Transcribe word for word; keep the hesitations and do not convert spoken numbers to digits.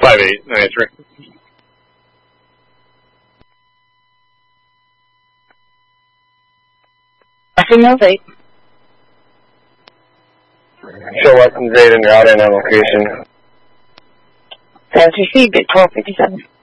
five eight, no answer. Signal eight. Show Western eight in your out and on location. As received at twelve fifty-seven.